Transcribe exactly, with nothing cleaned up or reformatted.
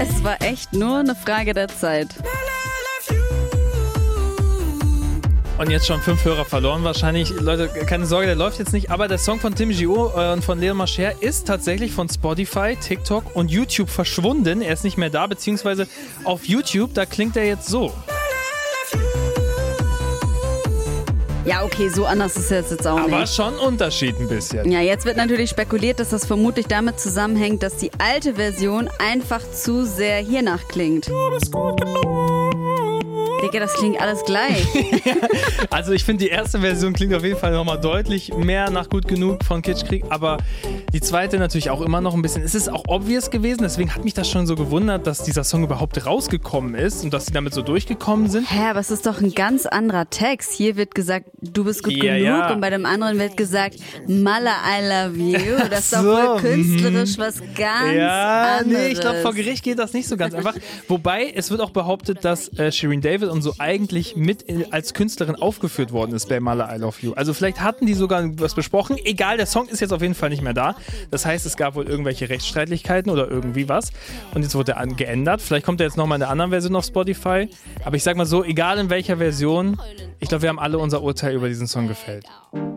Es war echt nur eine Frage der Zeit. Und jetzt schon fünf Hörer verloren wahrscheinlich. Leute, keine Sorge, der läuft jetzt nicht. Aber der Song von Tim Gio und von Leon Mascher ist tatsächlich von Spotify, TikTok und YouTube verschwunden. Er ist nicht mehr da, beziehungsweise auf YouTube, da klingt er jetzt so. Ja, okay, so anders ist es jetzt auch nicht. Aber schon ein Unterschied ein bisschen. Ja, jetzt wird natürlich spekuliert, dass das vermutlich damit zusammenhängt, dass die alte Version einfach zu sehr hiernach klingt. Du bist gut genug. Digga, das klingt alles gleich. Also ich finde, die erste Version klingt auf jeden Fall nochmal deutlich mehr nach Gut Genug von Kitschkrieg, aber die zweite natürlich auch immer noch ein bisschen. Es ist auch obvious gewesen, deswegen hat mich das schon so gewundert, dass dieser Song überhaupt rausgekommen ist und dass sie damit so durchgekommen sind. Hä, aber es ist doch ein ganz anderer Text. Hier wird gesagt, du bist gut ja, genug ja. und bei dem anderen wird gesagt, Mala, I love you. Das ist doch so, wohl künstlerisch was ganz ja, anderes. Nee, ich glaube, vor Gericht geht das nicht so ganz einfach. Wobei, es wird auch behauptet, dass äh, Shirin David und so eigentlich mit in, als Künstlerin aufgeführt worden ist bei Mala, I love you. Also vielleicht hatten die sogar was besprochen. Egal, der Song ist jetzt auf jeden Fall nicht mehr da. Das heißt, es gab wohl irgendwelche Rechtsstreitigkeiten oder irgendwie was. Und jetzt wurde er an- geändert. Vielleicht kommt er jetzt nochmal in einer anderen Version auf Spotify. Aber ich sag mal so, egal in welcher Version, ich glaube, wir haben alle unser Urteil über diesen Song gefällt.